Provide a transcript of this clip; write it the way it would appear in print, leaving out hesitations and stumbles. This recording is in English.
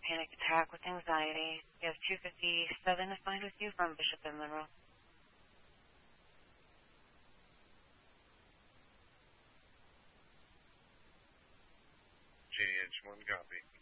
panic attack with anxiety. You have 257 assigned with you from Bishop and Monroe. JH1 copy.